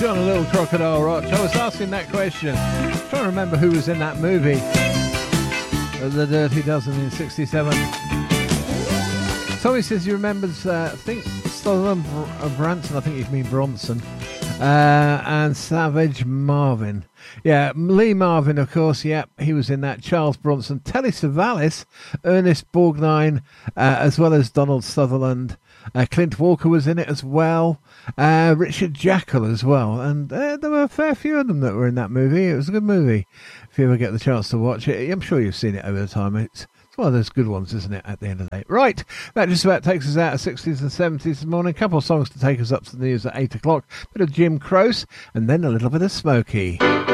John a Little Crocodile Roach. I was asking that question, trying to remember who was in that movie, The Dirty Dozen in '67. Tommy says he remembers, I think, Sutherland Branson, I think you mean Bronson, and Savage Marvin. Yeah, Lee Marvin, of course, yeah, he was in that. Charles Bronson, Telly Savalas, Ernest Borgnine, as well as Donald Sutherland. Clint Walker was in it as well. Richard Jackal as well. And there were a fair few of them that were in that movie. It was a good movie. If you ever get the chance to watch it, I'm sure you've seen it over the time. It's one of those good ones, isn't it, at the end of the day? Right, that just about takes us out of 60s and 70s this morning. A couple of songs to take us up to the news at 8 o'clock. Bit of Jim Croce, and then a little bit of Smokey.